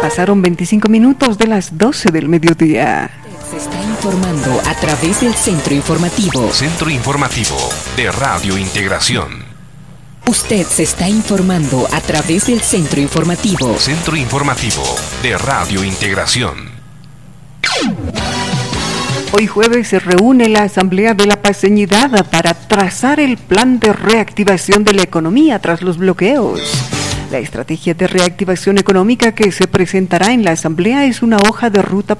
Pasaron 25 minutos de las 12 del mediodía. Se está informando a través del Centro Informativo. Centro Informativo de Radio Integración. Usted se está informando a través del Centro Informativo. Centro Informativo de Radio Integración. Hoy jueves se reúne la Asamblea de la Paceñidad para trazar el plan de reactivación de la economía tras los bloqueos. La estrategia de reactivación económica que se presentará en la Asamblea es una hoja de ruta